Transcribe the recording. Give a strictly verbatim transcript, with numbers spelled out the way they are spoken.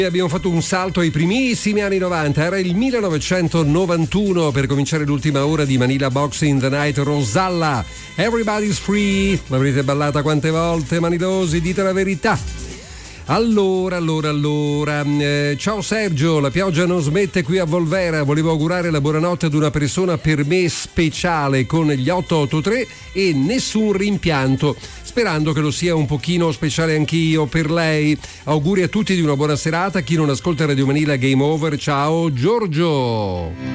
Abbiamo fatto un salto ai primissimi anni novanta, era il millenovecentonovantuno per cominciare l'ultima ora di Manila Boxing the Night. Rosalla, Everybody's Free, l'avrete ballata quante volte, manilosi, dite la verità. Allora, allora, allora, eh, ciao Sergio, la pioggia non smette qui a Volvera, volevo augurare la buonanotte ad una persona per me speciale con gli otto otto tre e nessun rimpianto, sperando che lo sia un pochino speciale anch'io per lei. Auguri a tutti di una buona serata, chi non ascolta Radio Manila Game Over, ciao Giorgio.